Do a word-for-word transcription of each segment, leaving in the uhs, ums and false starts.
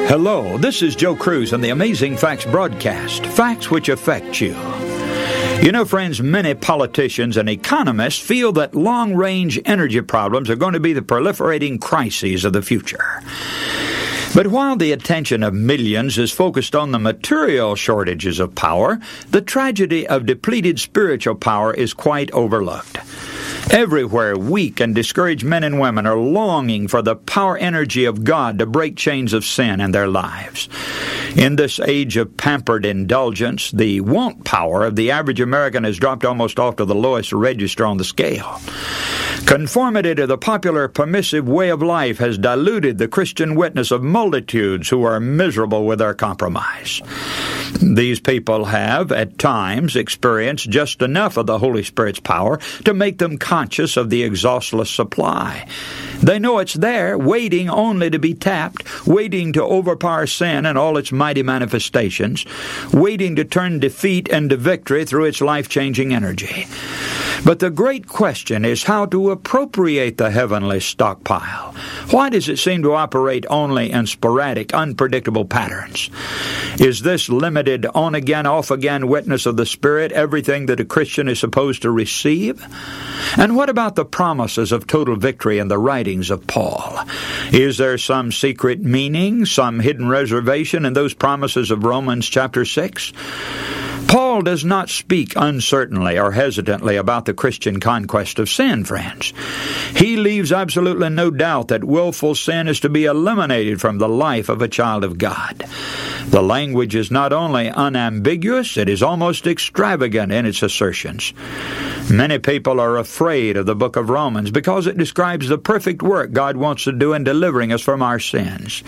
Hello, this is Joe Cruz on the Amazing Facts broadcast, facts which affect you. You know, friends, many politicians and economists feel that long-range energy problems are going to be the proliferating crises of the future. But while the attention of millions is focused on the material shortages of power, the tragedy of depleted spiritual power is quite overlooked. Everywhere, weak and discouraged men and women are longing for the power energy of God to break chains of sin in their lives. In this age of pampered indulgence, the want power of the average American has dropped almost off to the lowest register on the scale. Conformity to the popular permissive way of life has diluted the Christian witness of multitudes who are miserable with their compromise. These people have, at times, experienced just enough of the Holy Spirit's power to make them conscious of the exhaustless supply. They know it's there, waiting only to be tapped, waiting to overpower sin and all its mighty manifestations, waiting to turn defeat into victory through its life-changing energy. But the great question is how to appropriate the heavenly stockpile. Why does it seem to operate only in sporadic, unpredictable patterns? Is this limited on-again, off-again witness of the Spirit everything that a Christian is supposed to receive? And what about the promises of total victory in the writings of Paul? Is there some secret meaning, some hidden reservation in those promises of Romans chapter six? Paul does not speak uncertainly or hesitantly about the Christian conquest of sin, friends. He leaves absolutely no doubt that willful sin is to be eliminated from the life of a child of God. The language is not only unambiguous, it is almost extravagant in its assertions. Many people are afraid of the book of Romans because it describes the perfect work God wants to do in delivering us from our sins.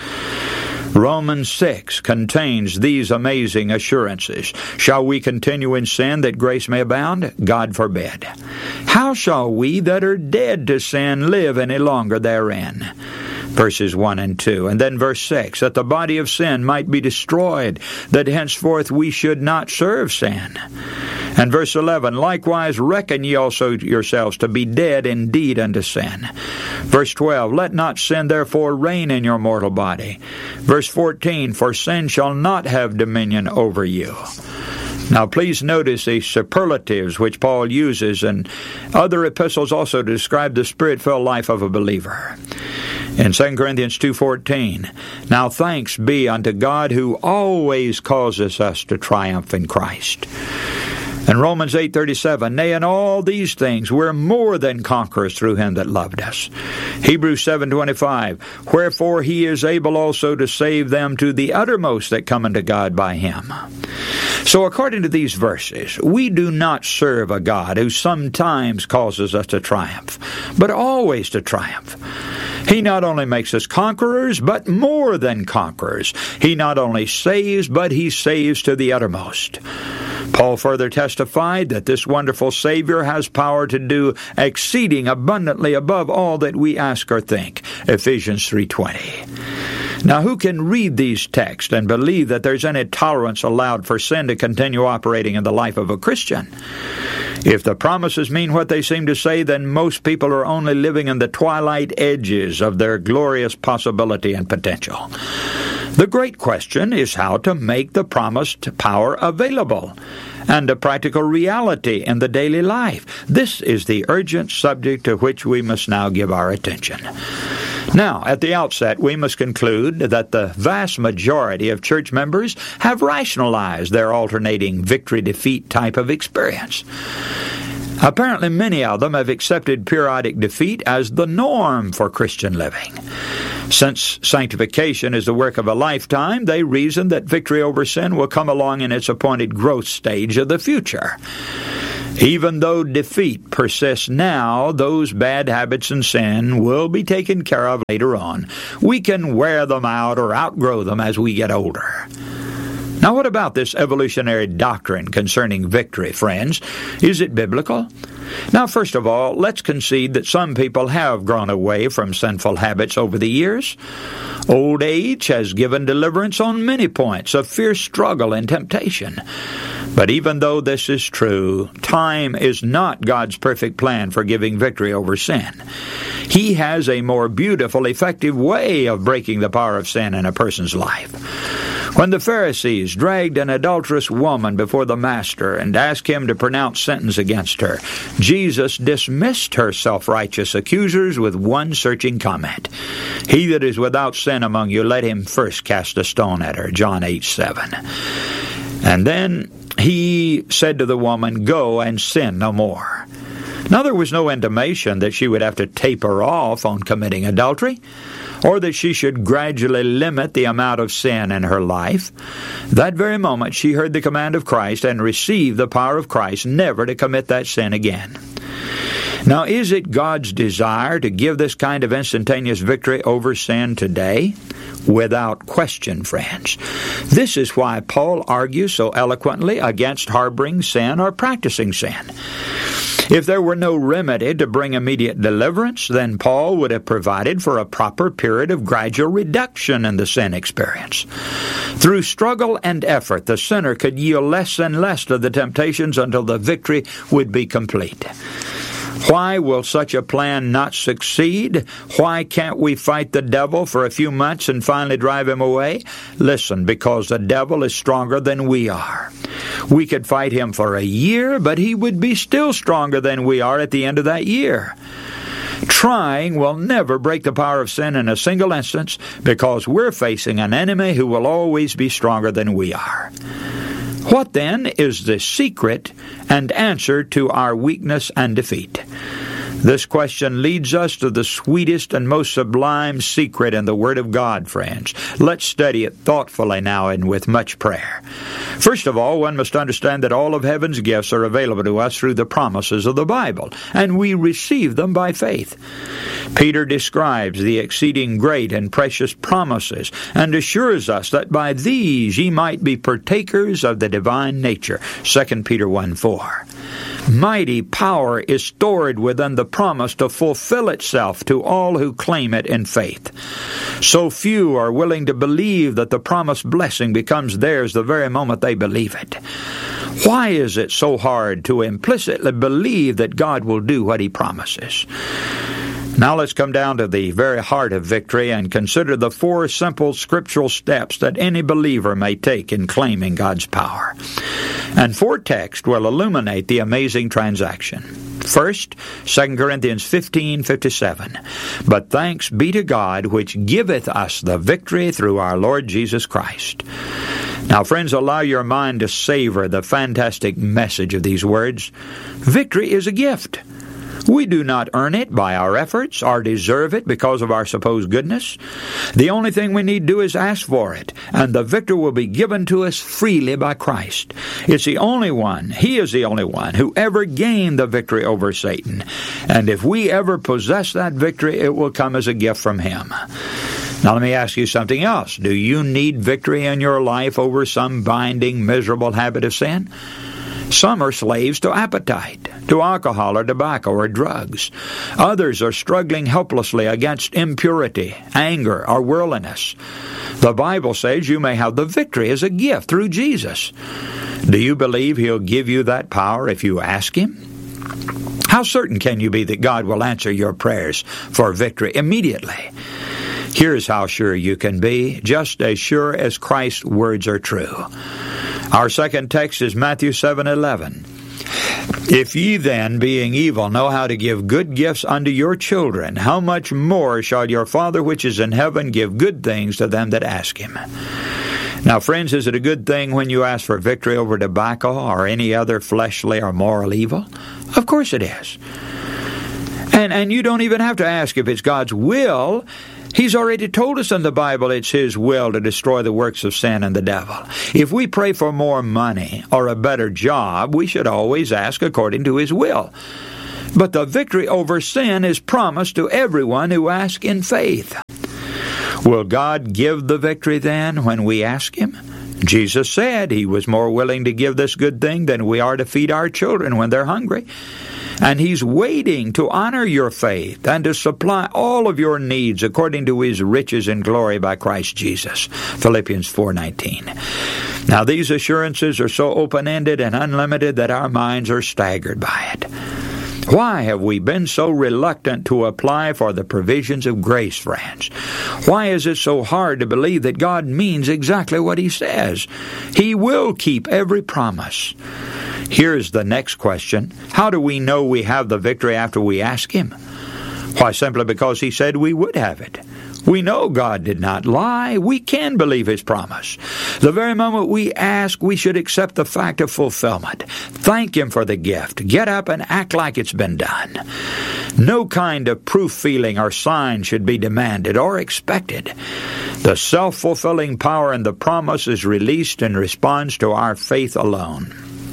Romans six contains these amazing assurances. Shall we continue in sin that grace may abound? God forbid. How shall we that are dead to sin live any longer therein? Verses one and two. And then verse six, that the body of sin might be destroyed, that henceforth we should not serve sin. And verse eleven, likewise reckon ye also yourselves to be dead indeed unto sin. Verse twelve, let not sin therefore reign in your mortal body. Verse fourteen, for sin shall not have dominion over you. Now please notice the superlatives which Paul uses in other epistles also to describe the Spirit-filled life of a believer. In Second Corinthians two fourteen, now thanks be unto God who always causes us to triumph in Christ. And Romans eight thirty-seven, nay, in all these things we're more than conquerors through him that loved us. Hebrews seven twenty-five, wherefore he is able also to save them to the uttermost that come unto God by him. So according to these verses, we do not serve a God who sometimes causes us to triumph, but always to triumph. He not only makes us conquerors, but more than conquerors. He not only saves, but he saves to the uttermost. Paul further testified that this wonderful Savior has power to do exceeding abundantly above all that we ask or think. Ephesians three twenty. Now, who can read these texts and believe that there's any tolerance allowed for sin to continue operating in the life of a Christian? If the promises mean what they seem to say, then most people are only living in the twilight edges of their glorious possibility and potential. The great question is how to make the promised power available and a practical reality in the daily life. This is the urgent subject to which we must now give our attention. Now, at the outset, we must conclude that the vast majority of church members have rationalized their alternating victory-defeat type of experience. Apparently, many of them have accepted periodic defeat as the norm for Christian living. Since sanctification is the work of a lifetime, they reason that victory over sin will come along in its appointed growth stage of the future. Even though defeat persists now, those bad habits and sin will be taken care of later on. We can wear them out or outgrow them as we get older. Now, what about this evolutionary doctrine concerning victory, friends? Is it biblical? Now, first of all, let's concede that some people have grown away from sinful habits over the years. Old age has given deliverance on many points of fierce struggle and temptation. But even though this is true, time is not God's perfect plan for giving victory over sin. He has a more beautiful, effective way of breaking the power of sin in a person's life. When the Pharisees dragged an adulterous woman before the Master and asked him to pronounce sentence against her, Jesus dismissed her self-righteous accusers with one searching comment. He that is without sin among you, let him first cast a stone at her. John eight seven. And then he said to the woman, go and sin no more. Now there was no intimation that she would have to taper off on committing adultery, or that she should gradually limit the amount of sin in her life. That very moment she heard the command of Christ and received the power of Christ never to commit that sin again. Now, is it God's desire to give this kind of instantaneous victory over sin today? Without question, friends. This is why Paul argues so eloquently against harboring sin or practicing sin. If there were no remedy to bring immediate deliverance, then Paul would have provided for a proper period of gradual reduction in the sin experience. Through struggle and effort, the sinner could yield less and less to the temptations until the victory would be complete. Why will such a plan not succeed? Why can't we fight the devil for a few months and finally drive him away? Listen, because the devil is stronger than we are. We could fight him for a year, but he would be still stronger than we are at the end of that year. Trying will never break the power of sin in a single instance because we're facing an enemy who will always be stronger than we are. What then is the secret and answer to our weakness and defeat? This question leads us to the sweetest and most sublime secret in the Word of God, friends. Let's study it thoughtfully now and with much prayer. First of all, one must understand that all of heaven's gifts are available to us through the promises of the Bible, and we receive them by faith. Peter describes the exceeding great and precious promises and assures us that by these ye might be partakers of the divine nature. Second Peter one four. Mighty power is stored within the promise to fulfill itself to all who claim it in faith. So few are willing to believe that the promised blessing becomes theirs the very moment they believe it. Why is it so hard to implicitly believe that God will do what He promises? Now let's come down to the very heart of victory and consider the four simple scriptural steps that any believer may take in claiming God's power. And four texts will illuminate the amazing transaction. First, Second Corinthians fifteen fifty-seven. But thanks be to God which giveth us the victory through our Lord Jesus Christ. Now, friends, allow your mind to savor the fantastic message of these words. Victory is a gift. We do not earn it by our efforts or deserve it because of our supposed goodness. The only thing we need to do is ask for it, and the victory will be given to us freely by Christ. It's the only one, He is the only one, who ever gained the victory over Satan. And if we ever possess that victory, it will come as a gift from Him. Now let me ask you something else. Do you need victory in your life over some binding, miserable habit of sin? Some are slaves to appetite, to alcohol or tobacco or drugs. Others are struggling helplessly against impurity, anger, or worldliness. The Bible says you may have the victory as a gift through Jesus. Do you believe He'll give you that power if you ask Him? How certain can you be that God will answer your prayers for victory immediately? Here's how sure you can be, just as sure as Christ's words are true. Our second text is Matthew seven eleven. If ye then, being evil, know how to give good gifts unto your children, how much more shall your Father which is in heaven give good things to them that ask Him? Now, friends, is it a good thing when you ask for victory over tobacco or any other fleshly or moral evil? Of course it is. And, and you don't even have to ask if it's God's will. He's already told us in the Bible it's His will to destroy the works of sin and the devil. If we pray for more money or a better job, we should always ask according to His will. But the victory over sin is promised to everyone who asks in faith. Will God give the victory then when we ask Him? Jesus said He was more willing to give this good thing than we are to feed our children when they're hungry. And He's waiting to honor your faith and to supply all of your needs according to His riches in glory by Christ Jesus. Philippians four nineteen. Now these assurances are so open-ended and unlimited that our minds are staggered by it. Why have we been so reluctant to apply for the provisions of grace, friends? Why is it so hard to believe that God means exactly what He says? He will keep every promise. Here's the next question. How do we know we have the victory after we ask Him? Why, simply because He said we would have it. We know God did not lie. We can believe His promise. The very moment we ask, we should accept the fact of fulfillment. Thank Him for the gift. Get up and act like it's been done. No kind of proof feeling or sign should be demanded or expected. The self-fulfilling power in the promise is released in response to our faith alone.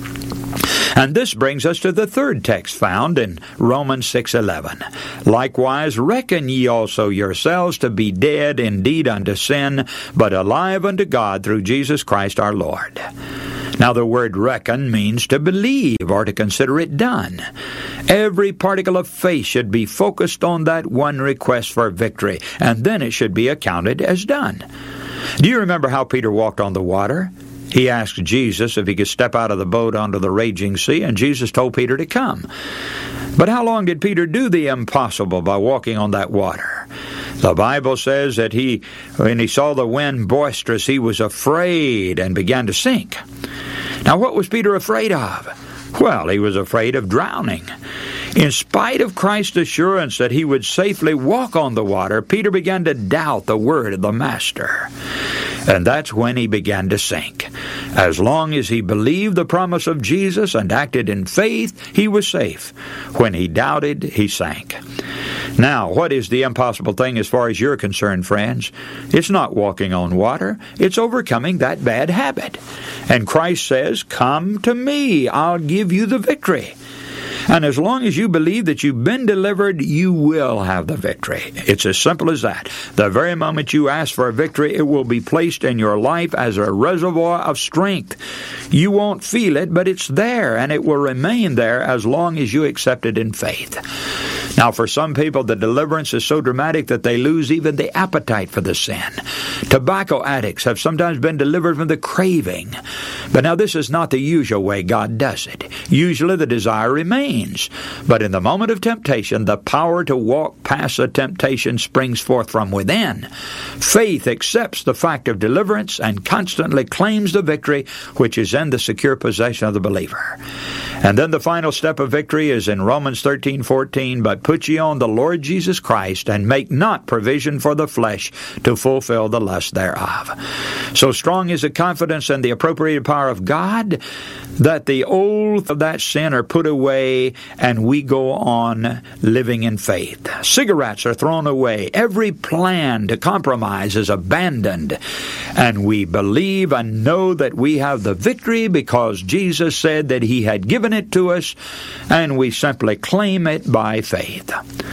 And this brings us to the third text found in Romans six eleven. Likewise, reckon ye also yourselves to be dead indeed unto sin, but alive unto God through Jesus Christ our Lord. Now the word reckon means to believe or to consider it done. Every particle of faith should be focused on that one request for victory, and then it should be accounted as done. Do you remember how Peter walked on the water? He asked Jesus if he could step out of the boat onto the raging sea, and Jesus told Peter to come. But how long did Peter do the impossible by walking on that water? The Bible says that he, when he saw the wind boisterous, he was afraid and began to sink. Now, what was Peter afraid of? Well, he was afraid of drowning. In spite of Christ's assurance that he would safely walk on the water, Peter began to doubt the word of the Master. And that's when he began to sink. As long as he believed the promise of Jesus and acted in faith, he was safe. When he doubted, he sank. Now, what is the impossible thing as far as you're concerned, friends? It's not walking on water. It's overcoming that bad habit. And Christ says, "Come to me, I'll give you the victory." And as long as you believe that you've been delivered, you will have the victory. It's as simple as that. The very moment you ask for a victory, it will be placed in your life as a reservoir of strength. You won't feel it, but it's there, and it will remain there as long as you accept it in faith. Now, for some people, the deliverance is so dramatic that they lose even the appetite for the sin. Tobacco addicts have sometimes been delivered from the craving. But now this is not the usual way God does it. Usually the desire remains. But in the moment of temptation, the power to walk past the temptation springs forth from within. Faith accepts the fact of deliverance and constantly claims the victory which is in the secure possession of the believer. And then the final step of victory is in Romans thirteen fourteen, "But put ye on the Lord Jesus Christ, and make not provision for the flesh to fulfill the lust thereof." So strong is the confidence in the appropriated power of God that the old of that sin are put away, and we go on living in faith. Cigarettes are thrown away. Every plan to compromise is abandoned. And we believe and know that we have the victory because Jesus said that He had given it to us, and we simply claim it by faith.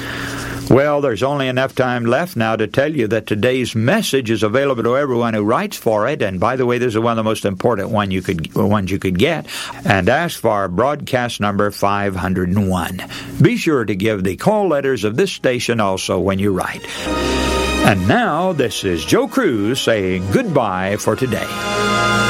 Well, there's only enough time left now to tell you that today's message is available to everyone who writes for it. And by the way, this is one of the most important one you could, ones you could get. And ask for our broadcast number five hundred one. Be sure to give the call letters of this station also when you write. And now, this is Joe Cruz saying goodbye for today.